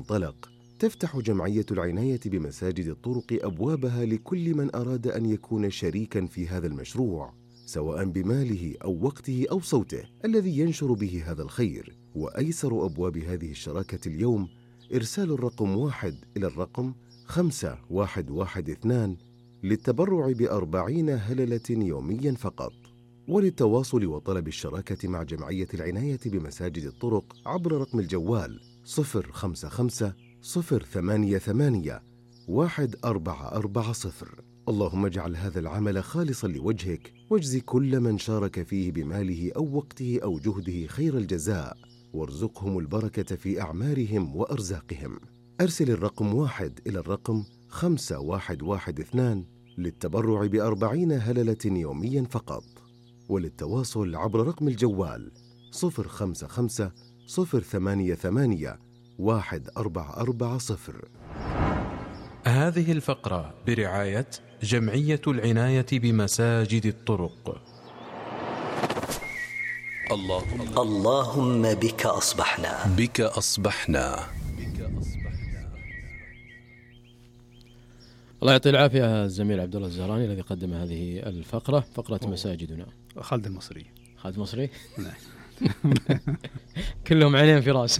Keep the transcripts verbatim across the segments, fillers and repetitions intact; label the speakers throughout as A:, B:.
A: انطلق، تفتح جمعية العناية بمساجد الطرق أبوابها لكل من أراد أن يكون شريكا في هذا المشروع، سواء بماله أو وقته أو صوته الذي ينشر به هذا الخير. وأيسر أبواب هذه الشراكة اليوم إرسال الرقم واحد إلى الرقم خمسة واحد واحد اثنان للتبرع بأربعين هللة يوميا فقط. وللتواصل وطلب الشراكة مع جمعية العناية بمساجد الطرق عبر رقم الجوال صفر خمسة خمسة صفر ثمانية ثمانية واحد أربعة أربعة صفر. اللهم اجعل هذا العمل خالصا لوجهك، واجزي كل من شارك فيه بماله أو وقته أو جهده خير الجزاء، وارزقهم البركة في أعمارهم وأرزاقهم. أرسل الرقم واحد إلى الرقم خمسة واحد واحد اثنان للتبرع بأربعين هللة يوميا فقط. وللتواصل عبر رقم الجوال صفر خمسة خمسة صفر ثمانية ثمانية واحد أربعة أربعة صفر.
B: هذه الفقرة برعاية جمعية العناية بمساجد الطرق.
C: اللهم اللهم بك أصبحنا
B: بك أصبحنا.
D: الله يعطي العافية الزميل عبد الله الزهراني الذي قدم هذه الفقرة، فقرة أوه. مساجدنا.
E: خالد المصري.
D: خالد المصري؟
E: نعم.
D: كلهم عينين في راس.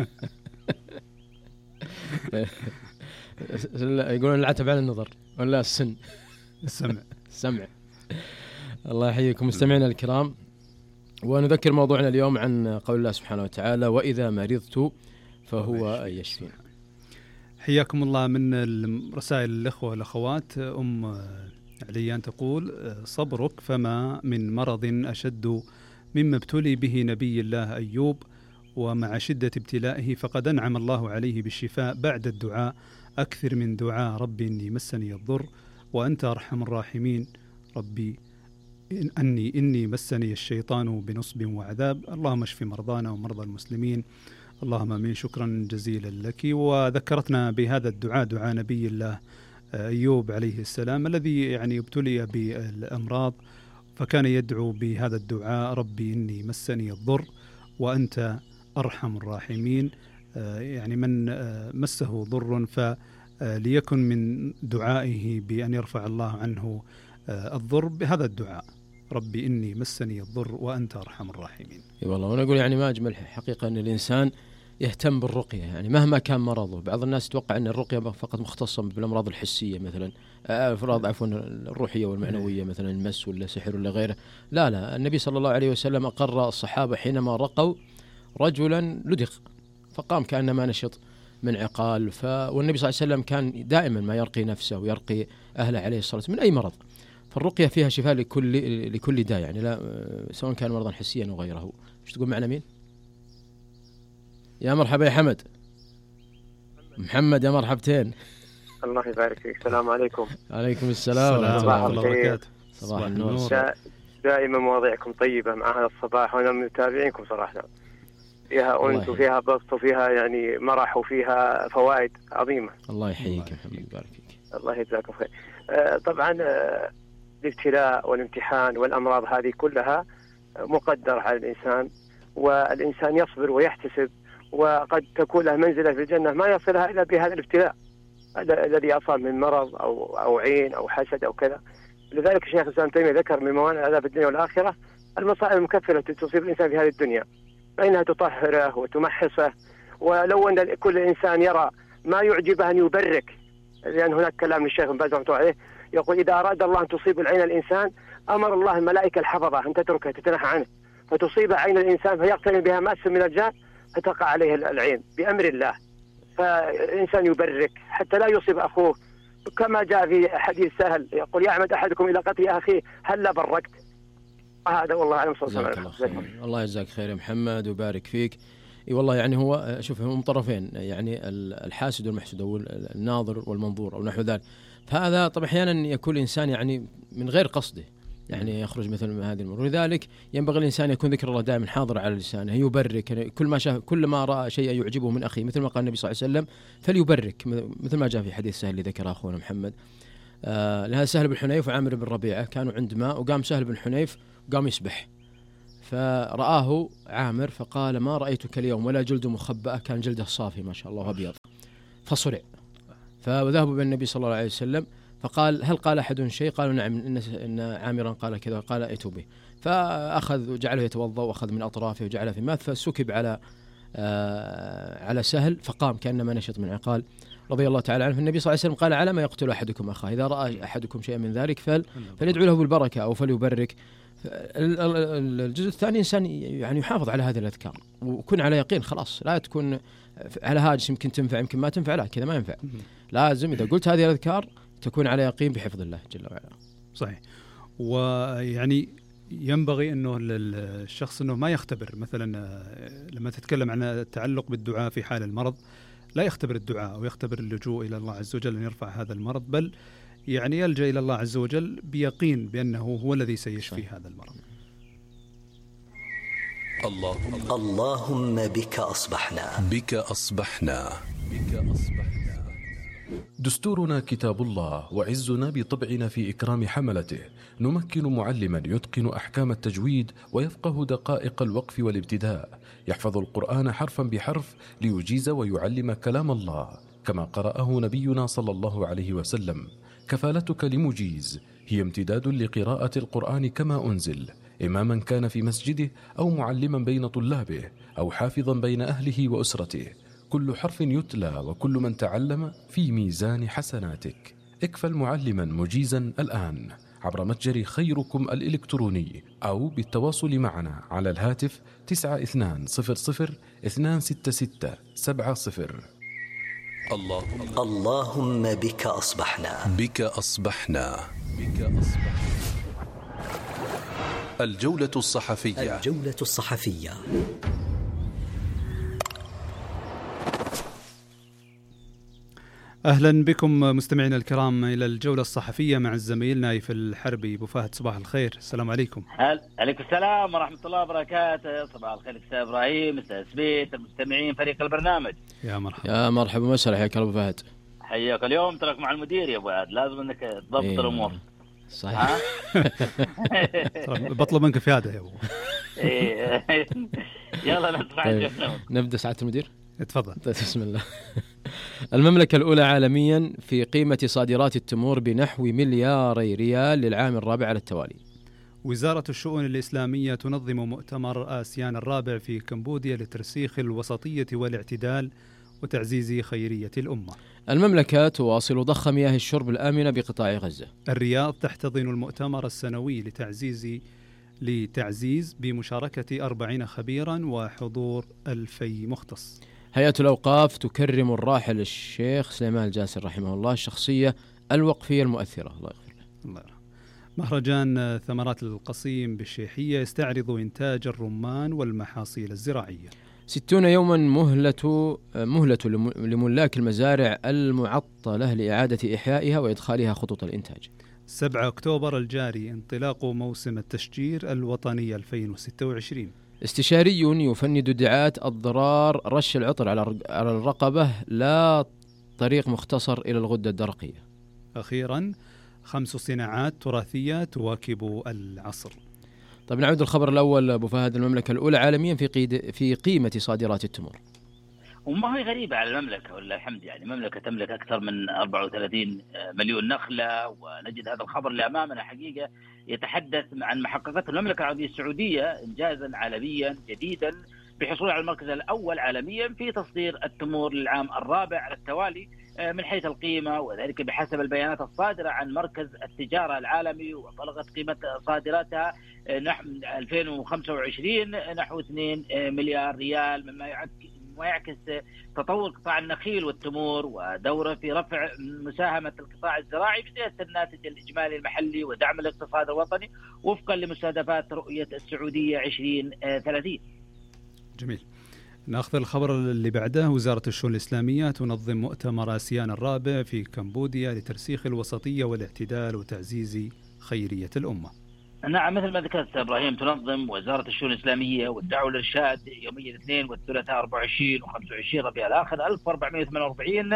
D: يقولون العتب على النظر ولا السن؟
E: السمع.
D: السمع. الله يحييكم مستمعينا الكرام، ونذكر موضوعنا اليوم عن قول الله سبحانه وتعالى: وإذا مرضت فهو يشفين.
E: حياكم الله. من رسائل الأخوة والأخوات، أم عليان تقول: صبرك فما من مرض أشد مما ابتلي به نبي الله أيوب، ومع شدة ابتلائه فقد أنعم الله عليه بالشفاء بعد الدعاء أكثر من دعاء ربي إني مسني الضر وأنت أرحم الراحمين، ربي إن أني إني مسني الشيطان بنصب وعذاب، اللهم اشف مرضانا ومرضى المسلمين، اللهم آمين. شكرا جزيلا لك. وذكرتنا بهذا الدعاء، دعاء نبي الله أيوب عليه السلام الذي يعني ابتلي بالأمراض، فكان يدعو بهذا الدعاء: ربي إني مسني الضر وأنت أرحم الراحمين. يعني من مسه ضر فليكن من دعائه بأن يرفع الله عنه الضر بهذا الدعاء: ربي إني مسني الضر وأنت أرحم الراحمين.
D: اي والله. وانا اقول يعني ما اجمل حقيقه ان الانسان يهتم بالرقيه، يعني مهما كان مرضه. بعض الناس يتوقع ان الرقيه فقط مختصه بالامراض الحسيه، مثلا امراض عفوا الروحيه والمعنويه، مثلا المس ولا سحر ولا غيره. لا لا، النبي صلى الله عليه وسلم اقر الصحابه حينما رقوا رجلا لدغ فقام كانما نشط من عقال. ف... والنبي صلى الله عليه وسلم كان دائما ما يرقي نفسه ويرقي اهله عليه الصلاه والسلام من اي مرض. فالرقيه فيها شفاء لكل لكل داء، يعني لا سواء كان مرضا حسيا او غيره. ايش تقول معنا مين؟ يا مرحبا يا حمد. محمد يا مرحبتين.
F: الله يبارك فيك. السلام عليكم.
D: عليكم السلام ورحمه الله وبركاته. صباح النور.
F: دائما مواضيعكم طيبه مع هذا الصباح، وانا من متابعينكم صراحه. فيها أنس وفيها بسط وفيها يعني مرح وفيها فوائد عظيمه.
D: الله يحييك يا محمد، يبارك فيك.
F: الله يجزاكم خير. آه طبعا آه الابتلاء والامتحان والأمراض هذه كلها مقدر على الإنسان، والإنسان يصبر ويحتسب، وقد تكون له منزلة في الجنة ما يصلها إلا بهذا الابتلاء الذي أصاب من مرض أو أو عين أو حسد أو كذا. لذلك الشيخ الإسلام ابن تيمية ذكر من موانع العذاب الدنيا والآخرة المصائب المكفرة التي تصيب الإنسان في هذه الدنيا، فإنها تطهره وتمحصه. ولو أن كل إنسان يرى ما يعجبه أن يبرك، لأن هناك كلام للشيخ ابن باز رحمه الله عليه يقول: إذا أراد الله أن تصيب العين الإنسان أمر الله الملائكة الحفظة أن تتركها تتنحى عنه، فتصيب عين الإنسان فيقترن بها ماس من الجان فتقع عليه العين بأمر الله. فالإنسان يبرك حتى لا يصيب أخوه، كما جاء في حديث سهل يقول: يعمد أحدكم إلى قتل أخيه هل بركت. هذا والله أعلم.
D: جزاك الله خير. الله يجزاك خير يا محمد وبارك فيك. اي والله يعني هو شوف هم طرفين، يعني الحاسد والمحسود او الناظر والمنظور او نحو ذلك. فهذا طبعا احيانا يكون الانسان يعني من غير قصده يعني يخرج مثل من هذه الامور، ولذلك ينبغي الانسان يكون ذكر الله دائما حاضر على لسانه، يبرك كل ما شاف كل ما راى شيئا يعجبه من اخيه، مثل ما قال النبي صلى الله عليه وسلم فليبرك، مثل ما جاء في حديث سهل اللي ذكره اخونا محمد. آه لهذا سهل بن حنيف وعامر بن ربيعه كانوا عند ماء، وقام سهل بن حنيف وقام يسبح، فرآه عامر فقال ما رأيتك اليوم ولا جلد مخبأة، كان جلده صافي ما شاء الله أبيض، فصرع. فذهبوا بالنبي صلى الله عليه وسلم فقال هل قال أحد شيء؟ قالوا نعم إن, إن عامرا قال كذا، قال ائتوا به. فأخذ وجعله يتوضأ وأخذ من أطرافه وجعله في ماء، فسكب على آه على سهل فقام كأنما نشط من عقال رضي الله تعالى عنه. النبي صلى الله عليه وسلم قال على ما يقتل أحدكم أخاه، إذا رأى أحدكم شيئا من ذلك فل فليدعو له بالبركة أو فليبرك. الجزء الثاني إنسان يعني يحافظ على هذه الأذكار وكن على يقين، خلاص لا تكون على هاجس يمكن تنفع يمكن ما تنفع، لا كذا ما ينفع. لازم إذا قلت هذه الأذكار تكون على يقين بحفظ الله جل وعلا.
E: صحيح. ويعني ينبغي أنه الشخص أنه ما يختبر مثلا لما تتكلم عن التعلق بالدعاء في حال المرض، لا يختبر الدعاء أو يختبر اللجوء إلى الله عز وجل أن يرفع هذا المرض، بل يعني يلجأ إلى الله عز وجل بيقين بأنه هو الذي سيشفي هذا المرض.
B: الله
C: اللهم بك أصبحنا
B: بك أصبحنا بك أصبحنا. دستورنا كتاب الله، وعزنا بطبعنا في إكرام حملته. نمكن معلما يتقن أحكام التجويد ويفقه دقائق الوقف والابتداء، يحفظ القرآن حرفا بحرف ليجيز ويعلم كلام الله كما قرأه نبينا صلى الله عليه وسلم. كفالتك لمجيز هي امتداد لقراءة القرآن كما أنزل، إماما كان في مسجده أو معلما بين طلابه أو حافظا بين أهله وأسرته. كل حرف يتلى وكل من تعلم في ميزان حسناتك. اكفل معلما مجيزا الآن عبر متجر خيركم الإلكتروني أو بالتواصل معنا على الهاتف تسعة اثنان صفر صفر اثنان ستة ستة سبعة صفر.
C: الله اللهم بك أصبحنا
B: بك أصبحنا بك أصبحنا. الجولة الصحفية
C: الجولة الصحفية.
E: أهلا بكم مستمعينا الكرام إلى الجولة الصحفية مع الزميل نايف الحربي. أبو فهد صباح الخير. السلام عليكم.
G: عليكم السلام ورحمة الله وبركاته. صباح الخير أستاذ إبراهيم، أستاذ سبيت، المستمعين، فريق البرنامج.
E: يا مرحبا.
D: يا مرحبا وسهلا، حياك الله أبو فهد.
G: حياك. اليوم ترك مع المدير يا أبو عاد، لازم أنك تضبط إيه الأمور.
D: صحيح.
E: بطلب منك في هذا يا أبو.
G: يلا نسمع. طيب.
D: نبدأ ساعة المدير.
E: تفضل.
D: بسم الله. المملكة الأولى عالميا في قيمة صادرات التمور بنحو ملياري ريال للعام الرابع على التوالي.
E: وزارة الشؤون الإسلامية تنظم مؤتمر آسيان الرابع في كمبوديا لترسيخ الوسطية والاعتدال وتعزيز خيرية الأمة.
D: المملكة تواصل ضخ مياه الشرب الآمنة بقطاع غزة.
E: الرياض تحتضن المؤتمر السنوي لتعزيز لتعزيز بمشاركة أربعين خبيرا وحضور ألفي مختص.
D: هيئة الأوقاف تكرم الراحل الشيخ سليمان الجاسر رحمه الله الشخصية الوقفية المؤثرة، الله يغفر له.
E: الله يرحمه. مهرجان ثمرات القصيم بالشيحية يستعرض إنتاج الرمان والمحاصيل الزراعية.
D: ستون يوما مهلة مهلة لملاك المزارع المعطلة لإعادة إحيائها وإدخالها خطوط الإنتاج.
E: سبعة أكتوبر الجاري انطلاق موسم التشجير الوطني ألفين وستة وعشرين.
D: استشاري يفند ادعاءات أضرار رش العطر على الرقبة لا طريق مختصر إلى الغدة الدرقية.
E: أخيرا خمس صناعات تراثية تواكب العصر.
D: طيب نعود الخبر الأول أبو فهد. المملكة الأولى عالميا في قيد في قيمة صادرات التمور.
G: وما هي غريبة على المملكة ولا الحمد، يعني مملكة تملك أكثر من أربعة وثلاثين مليون نخلة، ونجد هذا الخبر اللي أمامنا حقيقة يتحدث عن محققات المملكة العربية السعودية إنجازا عالميا جديدا بحصول على المركز الأول عالميا في تصدير التمور للعام الرابع على التوالي من حيث القيمة، وذلك بحسب البيانات الصادرة عن مركز التجارة العالمي. وبلغت قيمة صادراتها نحو ألفين وخمسة وعشرين نحو اثنين مليار ريال، مما ويعكس تطور قطاع النخيل والتمور ودوره في رفع مساهمة القطاع الزراعي في زيادة الناتج الإجمالي المحلي ودعم الاقتصاد الوطني وفقا لمستهدفات رؤية السعودية عشرين ثلاثين.
E: جميل. نأخذ الخبر اللي بعده. وزارة الشؤون الإسلامية تنظم مؤتمر آسيان الرابع في كمبوديا لترسيخ الوسطية والاعتدال وتعزيز خيرية الأمة.
G: نعم، مثل ما ذكرت إبراهيم، تنظم وزارة الشؤون الإسلامية والدعوة والإرشاد يومي الاثنين والثلاثاء أربعة وعشرين وخمسة وعشرين ربيع الآخر ألف وأربعمائة وثمانية وأربعين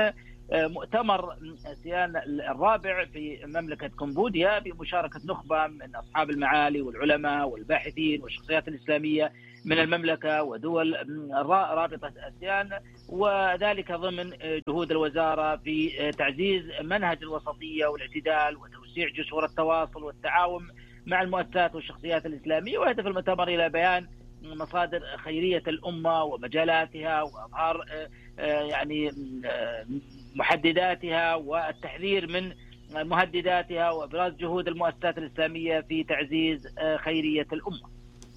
G: مؤتمر آسيان الرابع في مملكة كمبوديا بمشاركة نخبة من أصحاب المعالي والعلماء والباحثين والشخصيات الإسلامية من المملكة ودول رابطة آسيان، وذلك ضمن جهود الوزارة في تعزيز منهج الوسطية والاعتدال وتوسيع جسور التواصل والتعاون مع المؤسسات والشخصيات الإسلامية. وهدف المؤتمر إلى بيان مصادر خيرية الأمة ومجالاتها وإظهار يعني محدداتها والتحذير من مهدداتها وإبراز جهود المؤسسات الإسلامية في تعزيز خيرية الأمة.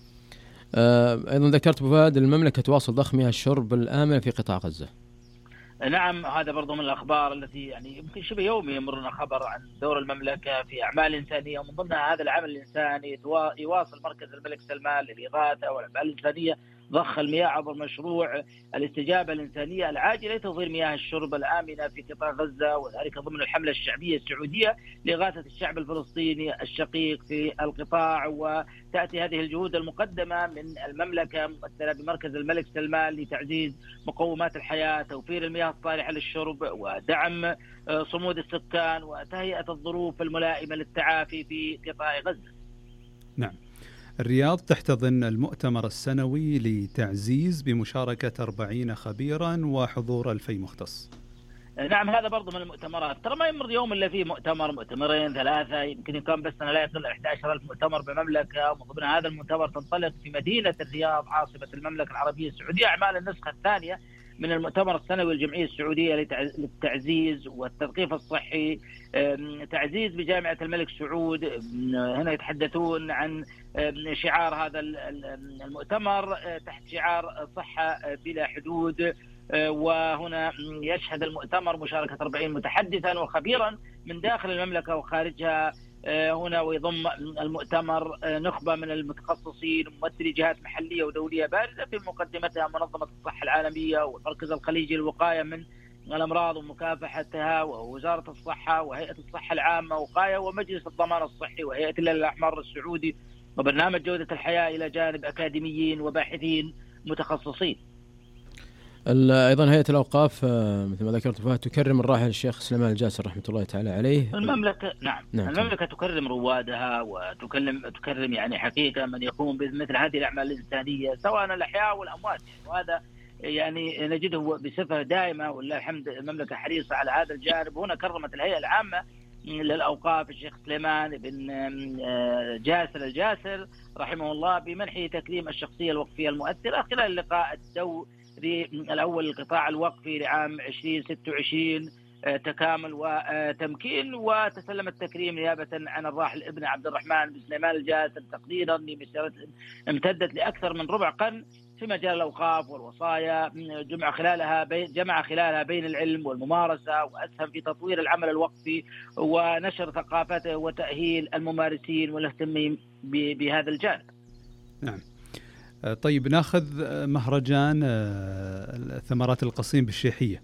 D: أيضا ذكرت أبو فهد المملكة تواصل ضخ مياه الشرب الآمنة في قطاع غزة.
G: نعم، هذا برضو من الأخبار التي يعني يمكن شبه يومي يمرنا خبر عن دور المملكة في أعمال إنسانية، ومن ضمنها هذا العمل الإنساني يواصل مركز الملك سلمان للإغاثة والأعمال الإنسانية ضخ المياه عبر مشروع الاستجابة الإنسانية العاجلة لتوفير مياه الشرب الآمنة في قطاع غزة، وذلك ضمن الحملة الشعبية السعودية لإغاثة الشعب الفلسطيني الشقيق في القطاع. وتأتي هذه الجهود المقدمة من المملكة ممثلة بمركز الملك سلمان لتعزيز مقومات الحياة، توفير المياه الصالحة للشرب، ودعم صمود السكان، وتهيئة الظروف الملائمة للتعافي في قطاع غزة.
E: نعم. الرياض تحتضن المؤتمر السنوي لتعزيز بمشاركة أربعين خبيرا وحضور ألفي مختص.
G: نعم، هذا برضو من المؤتمرات، ترى ما يمر يوم إلا فيه مؤتمر مؤتمرين ثلاثة، يمكن يكون بس أنا لا يقل أحد عشر ألف مؤتمر بمملكة. ومن ضمن هذا المؤتمر تنطلق في مدينة الرياض عاصمة المملكة العربية السعودية أعمال النسخة الثانية من المؤتمر السنوي للجمعية السعودية للتعزيز والتثقيف الصحي، تعزيز بجامعة الملك سعود. هنا يتحدثون عن شعار هذا المؤتمر تحت شعار صحة بلا حدود، وهنا يشهد المؤتمر مشاركة أربعين متحدثا وخبيرا من داخل المملكة وخارجها هنا، ويضم المؤتمر نخبة من المتخصصين وممثلي جهات محلية ودولية بارزة في مقدمتها منظمة الصحة العالمية والمركز الخليجي للوقاية من الأمراض ومكافحتها ووزارة الصحة وهيئة الصحة العامة وقاية ومجلس الضمان الصحي وهيئة الهلال الأحمر السعودي وبرنامج جودة الحياة، إلى جانب أكاديميين وباحثين متخصصين.
D: أيضا هيئة الأوقاف مثل ما ذكرت فهد تكرم الراحل الشيخ سليمان الجاسر رحمة الله تعالى عليه.
G: المملكة نعم, نعم المملكة تكرم روادها وتكرم تكرم يعني حقيقة من يقوم بمثل هذه الأعمال الإنسانية سواء الأحياء والأموات، وهذا يعني نجده بصفة دائمة والله الحمد. المملكة حريصة على هذا الجانب. هنا كرمت الهيئة العامة للأوقاف الشيخ سليمان بن جاسر الجاسر رحمه الله بمنحه تكريم الشخصية الوقفية المؤثرة خلال اللقاء الدوري الأول للقطاع الوقفي لعام عشرين ستة وعشرين تكامل وتمكين. وتسلم التكريم نيابة عن الراحل ابن عبد الرحمن بن سليمان الجاسر تقديرا لمسيرة امتدت لأكثر من ربع قرن في مجال الأوقاف والوصايا، جمع خلالها بين جمع خلالها بين العلم والممارسة، وأسهم في تطوير العمل الوقفي ونشر ثقافته وتأهيل الممارسين والاهتمام بهذا الجانب.
E: نعم. طيب ناخذ مهرجان ثمرات القصيم بالشيحية.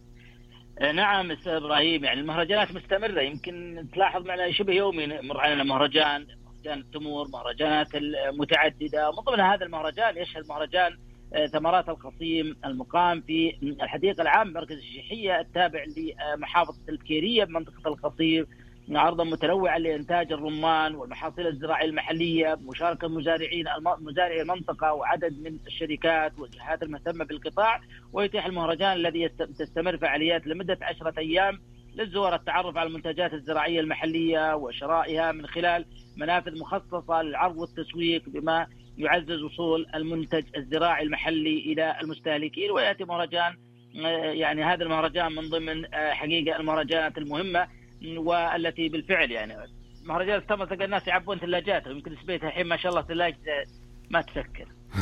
G: نعم أستاذ إبراهيم، يعني المهرجانات مستمرة، يمكن تلاحظ معنا شبه يومي مر علينا مهرجان مهرجان التمور، مهرجانات المتعددة. من ضمن هذا المهرجان يشهد مهرجان ثمرات القصيم المقام في الحديقة العامة مركز الشيحية التابع لمحافظة البكيرية بمنطقة القصيم، عرضا متنوعا لإنتاج الرمان والمحاصيل الزراعية المحلية بمشاركة مزارعين مزارعي المنطقة وعدد من الشركات والجهات المهتمة بالقطاع. ويتيح المهرجان الذي تستمر فعاليات لمدة عشرة أيام للزوار التعرف على المنتجات الزراعية المحلية وشرائها من خلال منافذ مخصصة للعرض والتسويق، بما يعزز وصول المنتج الزراعي المحلي إلى المستهلكين. ويأتي مهرجان يعني هذا المهرجان من ضمن حقيقة المهرجانات المهمة والتي بالفعل يعني مهرجان التمر تلقى الناس يعبون ثلاجات، يمكن سبيتها الحين ما شاء الله ثلاجة ما تسكر.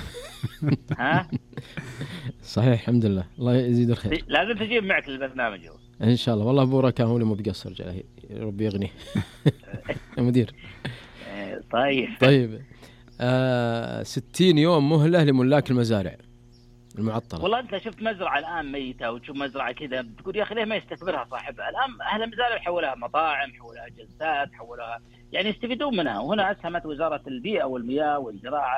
G: ها
D: صحيح الحمد لله، الله يزيد الخير.
G: لازم تجيب معك البرنامج
D: ان شاء الله. والله ابو ركا هو اللي مو بقصر جاي، ربي يغني. يا مدير.
G: طيب
D: طيب آه ستين يوم مهلة لملاك المزارع المعطلة.
G: والله أنت شفت مزرعة الآن ميتة وتشوف مزرعة كذا بتقول يا أخي ليه ما يستثمرها صاحبها؟ الآن أهل المزارع حولها مطاعم، حولها جلسات، حولها يعني يستفيدون منها. وهنا أسهمت وزارة البيئة والمياه والزراعة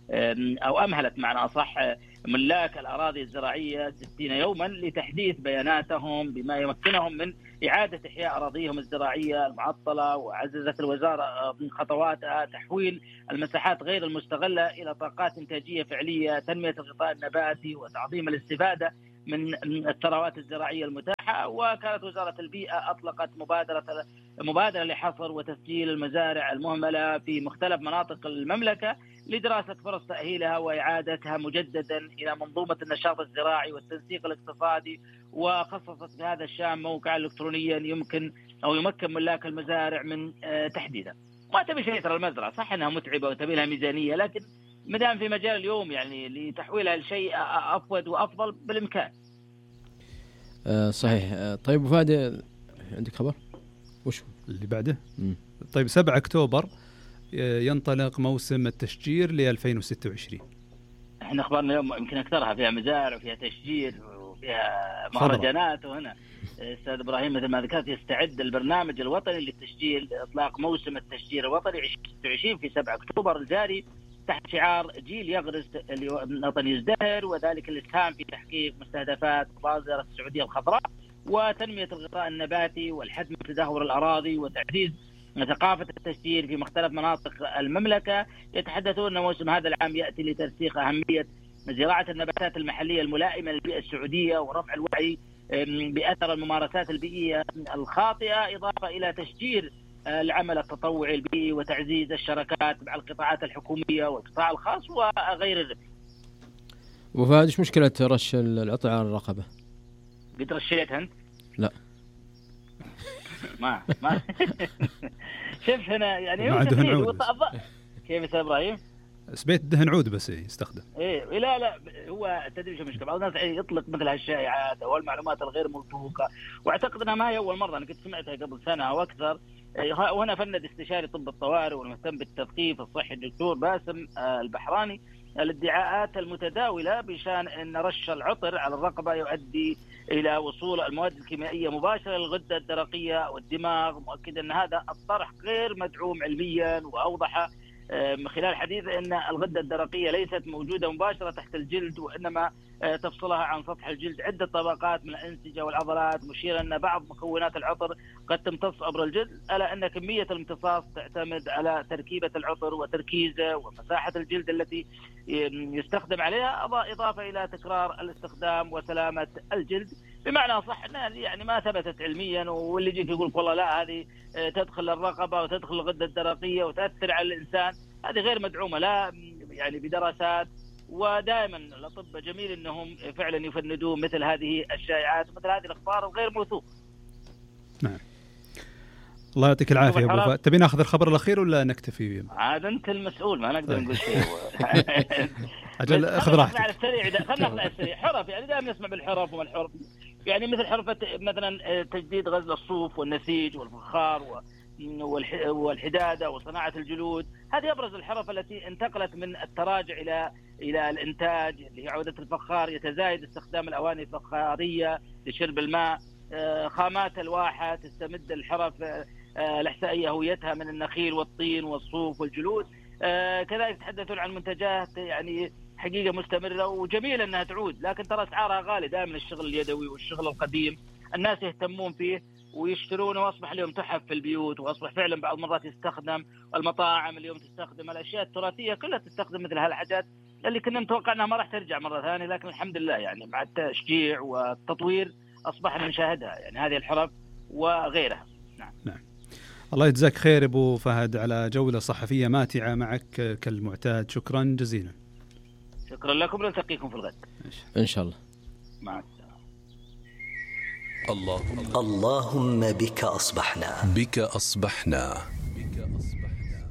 G: أو أمهلت معنى أصح ملاك الأراضي الزراعية ستين يوما لتحديث بياناتهم بما يمكنهم من إعادة إحياء أراضيهم الزراعية المعطلة، وعززت الوزارة من خطواتها تحويل المساحات غير المستغلة إلى طاقات إنتاجية فعلية، تنمية الغطاء النباتي وتعظيم الاستفادة من الثروات الزراعية المتاحة. وكانت وزارة البيئة أطلقت مبادرة مبادرة لحصر وتسجيل المزارع المهملة في مختلف مناطق المملكة لدراسة فرص تأهيلها وإعادتها مجددا إلى منظومة النشاط الزراعي والتنسيق الاقتصادي، وخصصت في هذا الشأن موقعا إلكترونيا يمكن أو يمكن ملاك المزارع من تحديدها. ما تبي شيء ترى المزرعة صح أنها متعبة وتبي لها ميزانية، لكن مدام في مجال اليوم يعني لتحويلها لشيء أفضل وأفضل بالإمكان.
D: أه صحيح. أه طيب فهد عندك خبر؟ وش
E: اللي بعده؟
D: مم.
E: طيب سبعة أكتوبر ينطلق موسم التشجير ل ألفين وستة وعشرين.
G: احنا اخبارنا اليوم يمكن اكثرها فيها مزارع وفيها تشجير وفيها مهرجانات. وهنا استاذ ابراهيم مثل ما ذكرت يستعد البرنامج الوطني للتشجير لاطلاق موسم التشجير الوطني ألفين وستة وعشرين في سبعة أكتوبر الجاري تحت شعار جيل يغرس الوطن يزدهر، وذلك الاسهام في تحقيق مستهدفات مبادرة السعودية الخضراء وتنمية الغطاء النباتي والحد من تدهور الأراضي وتعزيز ثقافة التشجير في مختلف مناطق المملكة. يتحدثون أن موسم هذا العام يأتي لترسيخ أهمية زراعة النباتات المحلية الملائمة للبيئة السعودية ورفع الوعي بأثر الممارسات البيئية الخاطئة، إضافة إلى تشجير العمل التطوعي البيئي وتعزيز الشراكات مع القطاعات الحكومية والقطاع الخاص وغير ذلك.
D: وفهد ايش مشكلة رش العطر على الرقبة؟
G: قد رشيت أنت؟
D: لا
G: ما ما شوف هنا يعني
E: هو دهن عود.
G: كيف استاذ ابراهيم؟
E: سبيت دهن عود بس يستخدم.
G: ايه لا لا هو تدري شو المشكله، بعض الناس يطلق مثل هالشائعات او المعلومات الغير موثوقه، واعتقد انها ما هي اول مره، انا كنت سمعتها قبل سنه او اكثر. وهنا فند استشاري طب الطوارئ والمهتم بالتثقيف الصحي الدكتور باسم البحراني الادعاءات المتداولة بشان أن رش العطر على الرقبة يؤدي إلى وصول المواد الكيميائية مباشرة للغدة الدرقية والدماغ، مؤكد أن هذا الطرح غير مدعوم علميا. وأوضح خلال حديث أن الغدة الدرقية ليست موجودة مباشرة تحت الجلد، وإنما تفصلها عن سطح الجلد عدة طبقات من الأنسجة والعضلات، مشيرا أن بعض مكونات العطر قد تمتص عبر الجلد، ألا أن كمية الامتصاص تعتمد على تركيبة العطر وتركيزه ومساحة الجلد التي يستخدم عليها، إضافة إلى تكرار الاستخدام وسلامة الجلد. بمعنى صح أنها يعني ما ثبتت علميا، واللي يجيك يقول والله لا هذه تدخل الرقبة وتدخل الغدة الدرقية وتأثر على الإنسان، هذه غير مدعومة لا يعني بدراسات. ودائما الأطباء جميل أنهم فعلا يفندون مثل هذه الشائعات ومثل هذه الأخبار الغير موثوقة.
E: نعم الله يعطيك العافية أبو فهد. تبي ناخذ الخبر الأخير ولا نكتفي؟
G: عاد أنت المسؤول، ما نقدر نقول شيء.
E: أجل أخذ راحتك.
G: على السريع خلنا ناخذ على السريع. حرف يعني دائما نسمع بالحرف وما الحرف، يعني مثل حرفة مثلا تجديد غزل الصوف والنسيج والفخار والحدادة وصناعة الجلود، هذه أبرز الحرف التي انتقلت من التراجع إلى إلى الإنتاج اللي هي عودة الفخار. يتزايد استخدام الأواني الفخارية لشرب الماء، خامات الواحة تستمد الحرف الإحسائية هويتها من النخيل والطين والصوف والجلود. كذلك يتحدثون عن منتجات يعني حقيقة مستمرة وجميلة أنها تعود، لكن ترى أسعارها غالية. دائما الشغل اليدوي والشغل القديم الناس يهتمون فيه ويشترونه، واصبح اليوم تحف في البيوت، واصبح فعلا بعض المرات يستخدم. المطاعم اليوم تستخدم الاشياء التراثيه كلها، تستخدم مثل هالحاجات اللي كنا نتوقع انها ما راح ترجع مره ثانيه، لكن الحمد لله يعني مع التشجيع والتطوير اصبحنا نشاهدها، يعني هذه الحرف وغيرها. نعم.
E: نعم. الله يجزاك خير ابو فهد على جوله صحفيه ماتعه معك كالمعتاد، شكرا جزيلا.
G: شكرا لكم، نلتقيكم في الغد
D: ان شاء الله.
G: مع السلامه.
C: اللهم اللهم بك أصبحنا
B: بك أصبحنا بك أصبحنا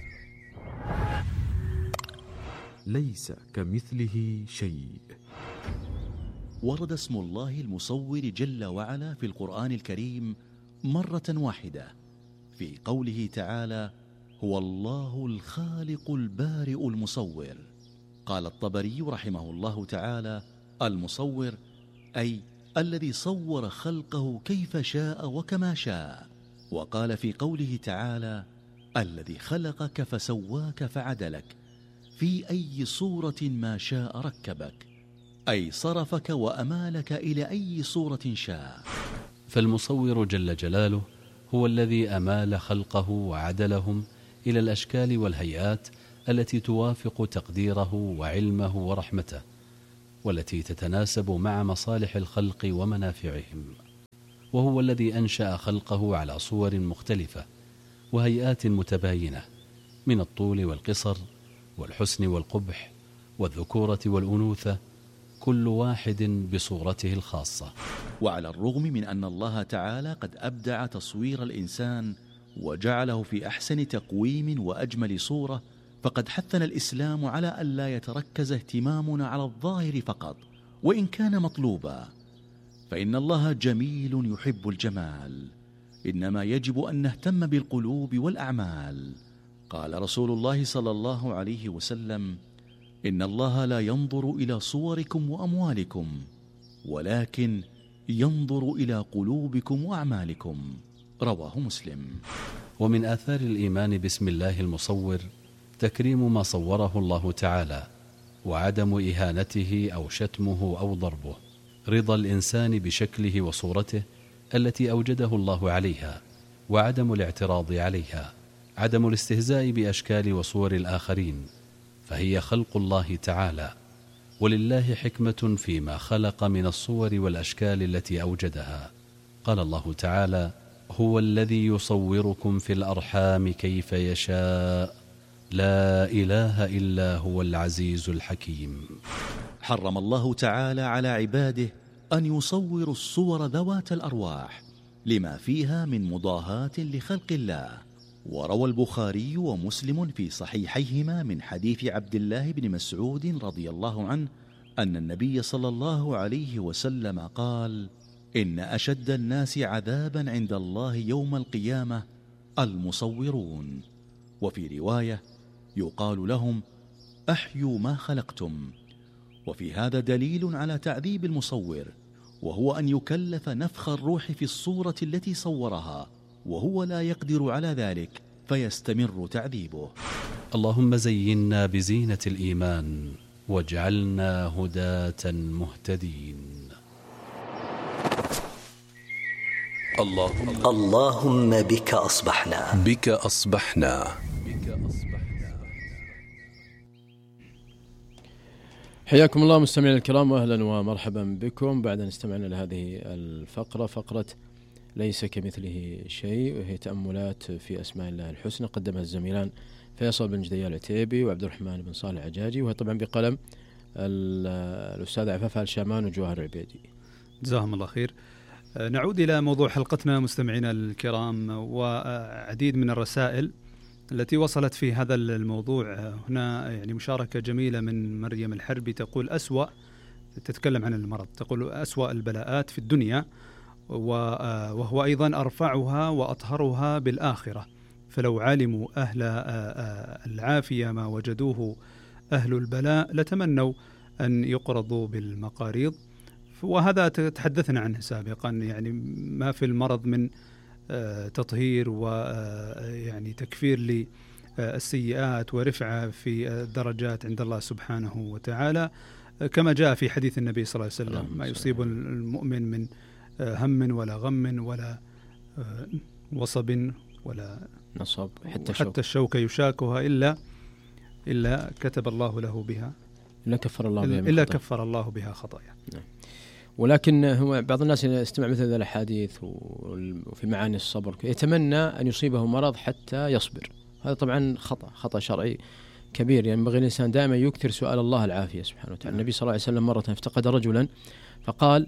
B: ليس كمثله شيء.
H: ورد اسم الله المصور جل وعلا في القرآن الكريم مرة واحدة في قوله تعالى: هو الله الخالق البارئ المصور. قال الطبري رحمه الله تعالى: المصور أي الذي صور خلقه كيف شاء وكما شاء. وقال في قوله تعالى: الذي خلقك فسواك فعدلك، في أي صورة ما شاء ركبك، أي صرفك وأمالك إلى أي صورة شاء.
B: فالمصور جل جلاله هو الذي أمال خلقه وعدلهم إلى الأشكال والهيئات التي توافق تقديره وعلمه ورحمته، والتي تتناسب مع مصالح الخلق ومنافعهم. وهو الذي أنشأ خلقه على صور مختلفة وهيئات متباينة، من الطول والقصر والحسن والقبح والذكورة والأنوثة، كل واحد بصورته الخاصة.
H: وعلى الرغم من أن الله تعالى قد أبدع تصوير الإنسان وجعله في أحسن تقويم وأجمل صورة، فقد حثنا الإسلام على أن لا يتركز اهتمامنا على الظاهر فقط، وإن كان مطلوبا، فإن الله جميل يحب الجمال، إنما يجب أن نهتم بالقلوب والأعمال. قال رسول الله صلى الله عليه وسلم: إن الله لا ينظر إلى صوركم وأموالكم، ولكن ينظر إلى قلوبكم وأعمالكم. رواه مسلم.
B: ومن آثار الإيمان باسم الله المصور تكريم ما صوره الله تعالى، وعدم إهانته أو شتمه أو ضربه، رضا الإنسان بشكله وصورته التي أوجده الله عليها، وعدم الاعتراض عليها، عدم الاستهزاء بأشكال وصور الآخرين، فهي خلق الله تعالى، ولله حكمة فيما خلق من الصور والأشكال التي أوجدها. قال الله تعالى: هو الذي يصوركم في الأرحام كيف يشاء، لا إله إلا هو العزيز الحكيم.
H: حرم الله تعالى على عباده أن يصوروا الصور ذوات الأرواح لما فيها من مضاهاة لخلق الله. وروى البخاري ومسلم في صحيحيهما من حديث عبد الله بن مسعود رضي الله عنه أن النبي صلى الله عليه وسلم قال: إن أشد الناس عذابا عند الله يوم القيامة المصورون. وفي رواية: يقال لهم: أحيوا ما خلقتم. وفي هذا دليل على تعذيب المصور، وهو أن يكلف نفخ الروح في الصورة التي صورها، وهو لا يقدر على ذلك فيستمر تعذيبه.
B: اللهم زينا بزينة الإيمان واجعلنا هداة مهتدين.
C: اللهم اللهم بك أصبحنا
B: بك أصبحنا
D: حياكم الله مستمعينا الكرام، واهلا ومرحبا بكم بعد ان استمعنا لهذه الفقرة، فقرة ليس كمثله شيء، وهي تأملات في أسماء الله الحسنى، قدمها الزميلان فيصل بن جديان العتيبي وعبد الرحمن بن صالح العجاجي، وهي طبعا بقلم الأستاذ عفاف آل شامان وجوهر العبيدي، جزاهم الله خير. نعود إلى موضوع حلقتنا مستمعينا الكرام، وعديد من الرسائل التي وصلت في هذا الموضوع. هنا يعني مشاركة جميلة من مريم الحربي، تقول: أسوأ، تتكلم عن المرض، تقول: أسوأ البلاءات في الدنيا وهو أيضا أرفعها وأطهرها بالآخرة، فلو علموا أهل العافية ما وجدوه أهل البلاء لتمنوا أن يقرضوا بالمقاريض. وهذا تحدثنا عنه سابقا، يعني ما في المرض من تطهير ويعني تكفير للسيئات ورفعة في الدرجات عند الله سبحانه وتعالى، كما جاء في حديث النبي صلى الله عليه وسلم: ما يصيب المؤمن من هم ولا غم ولا وصب ولا نصب حتى, حتى الشوكة يشاكها إلا إلا كتب الله له بها إلا كفر الله بها إلا كفر الله بها خطايا. نعم. ولكن هو بعض الناس يستمع مثل هذه الأحاديث وفي معاني الصبر يتمنى أن يصيبه مرض حتى يصبر. هذا طبعا خطأ خطأ شرعي كبير. ينبغي الإنسان دائما يكثر سؤال الله العافية سبحانه وتعالى. النبي صلى الله عليه وسلم مرة افتقد رجلا فقال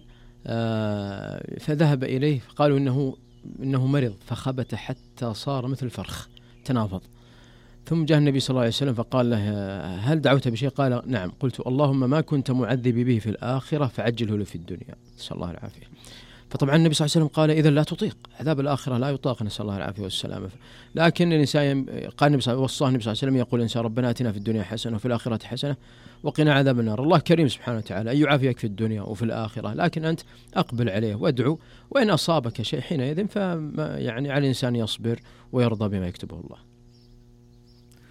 D: آه فذهب إليه فقالوا إنه إنه مرض فخبت حتى صار مثل الفرخ تنافض. ثم جاء النبي صلى الله عليه وسلم فقال له: هل دعوت بشيء؟ قال: نعم. قلت: اللهم ما كنت معذبي به في الآخرة فعجله له في الدنيا، نسأل الله العافية. فطبعا النبي صلى الله عليه وسلم قال: إذا لا تطيق عذاب الآخرة، لا يطاق، نسأل الله العافية والسلامة. لكن الإنسان قال النبي صلى الله عليه وسلم يقول الإنسان: ربنا آتنا في الدنيا حسنة وفي الآخرة حسنة وقنا عذاب النار. الله كريم سبحانه وتعالى أن يعافيك في الدنيا وفي الآخرة، لكن أنت أقبل عليه وادعو، وإن أصابك شيء حينئذ فما يعني على الإنسان يصبر ويرضى بما يكتبه الله.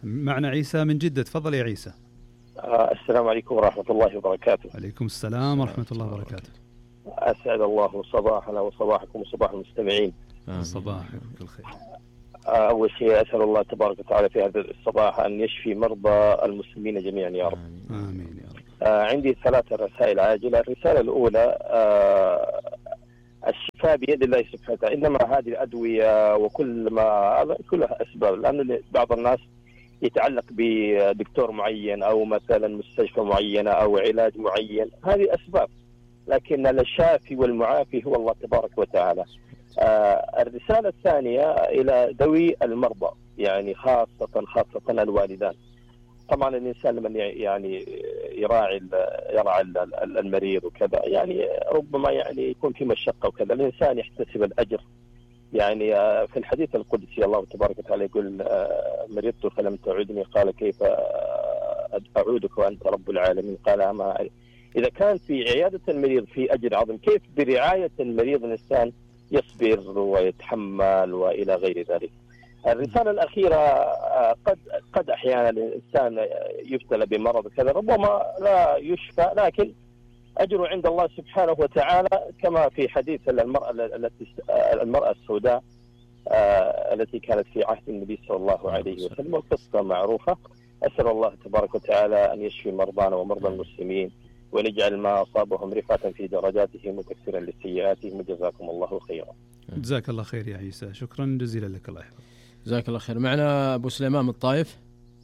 E: معنا عيسى من جدة. تفضل يا عيسى.
I: آه السلام عليكم ورحمة الله وبركاته.
E: عليكم السلام ورحمة الله وبركاته.
I: أسعد الله صباحنا وصباحكم وصباح المستمعين.
E: صباحك بالخير.
I: آه أول شيء أسأل الله تبارك وتعالى في هذا الصباح أن يشفي مرضى المسلمين جميعا يا رب.
E: آمين يا رب.
I: آه عندي ثلاث رسائل عاجلة. الرسالة الأولى آه الشفاء بيد الله سبحانه وتعالى، إنما هذه الأدوية وكل ما هذا كلها أسباب، لأن بعض الناس يتعلق بدكتور معين أو مثلا مستشفى معينة أو علاج معين، هذه أسباب، لكن الشافي والمعافي هو الله تبارك وتعالى. آه الرسالة الثانية إلى ذوي المرضى، يعني خاصة خاصة الوالدان. طبعا الإنسان لمن يعني يراعي يراعي المريض وكذا، يعني ربما يعني يكون في مشقة وكذا، الإنسان يحتسب الأجر. يعني في الحديث القدسي الله تبارك وتعالى يقول مرضت فلم تعودني، قال كيف أعودك وأنت رب العالمين؟ قال أما إذا كان في عيادة المريض في أجر عظيم، كيف برعاية المريض الإنسان يصبر ويتحمل وإلى غير ذلك. الرسالة الأخيرة، قد قد أحيانا الإنسان يبتلى بمرض كذا ربما لا يشفى، لكن أجره عند الله سبحانه وتعالى، كما في حديث المرأة التي المرأة السوداء التي كانت في عهد النبي صلى الله عليه وسلم، والقصة معروفة. أسأل الله تبارك وتعالى أن يشفي مرضانا ومرضى المسلمين، ونجعل ما أصابهم رفعة في درجاتهم وتكفيرا لسيئاتهم، وجزاكم الله خيرا.
E: جزاك الله خير يا عيسى، شكرا جزيلا لك. الله يحفظك.
D: جزاك الله خير. معنا أبو سليمان من الطائف.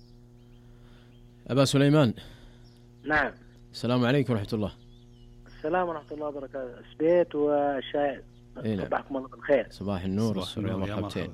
D: أبا سليمان.
J: نعم.
D: السلام عليكم ورحمة الله.
J: السلام ورحمة الله وبركاته. سبيت وشاي. صباحكم الله بالخير.
D: صباح النور والسرور والمرحبتين.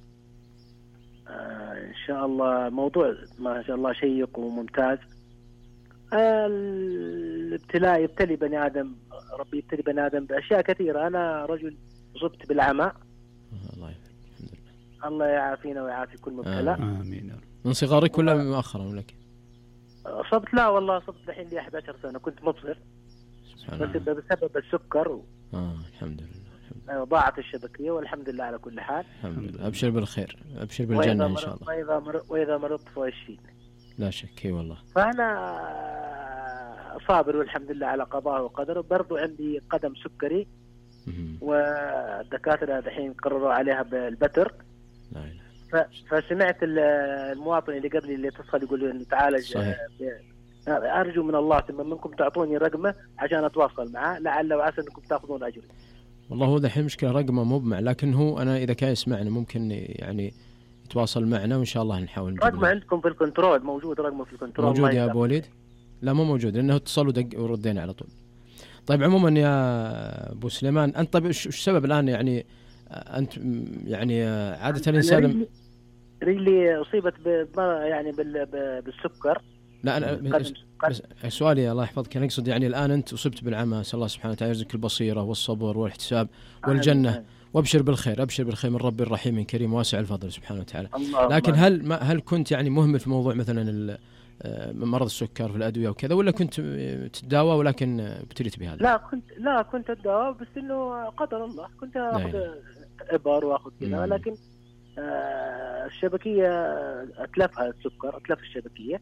J: آه إن شاء الله موضوع ما شاء الله شيق وممتاز. آه الابتلاء يبتلي بني آدم، ربي يبتلي بني آدم بأشياء كثيرة. أنا رجل أصبت بالعمى.
D: الله يعافيك.
J: الله يعافينا ويعافي كل مبتلى.
E: آمين.
D: من صغارك ولا مؤخرا ولك؟
J: أصبت لا والله أصبت الحين لي أحد عشر سنة، كنت مبصر بس بسبب السكر و...
D: آه الحمد لله.
J: ضاعت الشبكية والحمد لله على كل حال.
D: الحمد لله. أبشر بالخير، أبشر بالجنة إن شاء الله.
J: وإذا مرضت وإذا مرضت فاشفيني.
D: لا شك. اي والله.
J: فأنا صابر والحمد لله على قضاء وقدره. برضو عندي قدم سكري والدكاترة الحين قرروا عليها بالبتر.
D: لا إله.
J: فسمعت المواطن اللي قبلي اللي اتصل يقول انه تعالج. ارجو من الله ثم منكم تعطوني رقمه عشان اتواصل معه، لعل وعسى انكم تاخذون اجري.
D: والله هو دحين مشكله رقمه مبمع، لكن هو انا اذا كان يسمعنا ممكن يعني يتواصل معنا وان شاء الله نحاول نجيب
J: رقمه. عندكم في الكنترول موجود رقمه في الكنترول؟
D: موجود يا ابو وليد؟ لا مو موجود، لانه اتصل ودق وردينا على طول. طيب عموما يا ابو سليمان، انت طيب ايش السبب الان يعني انت يعني عاده الانسان
J: رجلي اصيبت ب يعني بالسكر.
D: لا انا بس سؤالي الله يحفظك، انا اقصد يعني الان انت اصبت بالعمى، اسال الله سبحانه وتعالى يرزقك البصيره والصبر والاحتساب والجنه، وابشر بالخير، ابشر بالخير من رب الرحيم كريم واسع الفضل سبحانه وتعالى. لكن هل ما هل كنت يعني مهمل في موضوع مثلا مرض السكر في الادويه وكذا، ولا كنت تتداوى ولكن ابتليت بهذا؟
J: لا كنت لا كنت اتداوى، بس انه قدر الله كنت اخذ ابر واخذ كذا، ولكن آه الشبكيه اتلفها السكر، اتلف الشبكيه.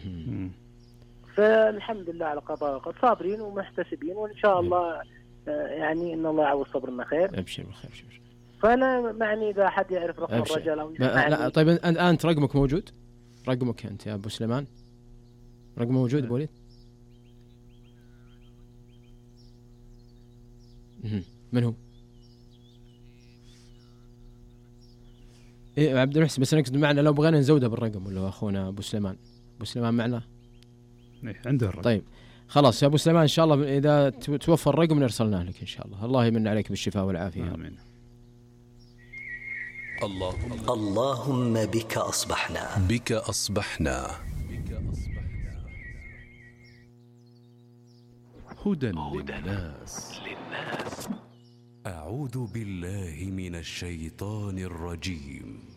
J: فالحمد لله على قضاء وقدر، صابرين ومحتسبين، وان شاء الله آه يعني ان الله يعوض صبرنا خير.
D: ابشر بالخير. ابشر.
J: فانا معني اذا حد يعرف رقم الرجال او
D: لا, لا طيب انت انت رقمك موجود؟ رقمك انت يا ابو سليمان رقم موجود ابو وليد؟ من هو؟ ايه عبد المحسن، بس نقصد معنا لو بغينا نزوده بالرقم، ولا اخونا ابو سليمان؟ ابو سليمان معنا؟
E: ايه عنده الرقم.
D: طيب خلاص يا ابو سليمان، ان شاء الله اذا توفر الرقم نرسلناه لك ان شاء الله. الله يمن عليك بالشفاء والعافيه.
E: امين.
C: اللهم اللهم بك اصبحنا
B: بك اصبحنا
K: هدى للناس. أعوذ بالله من الشيطان الرجيم.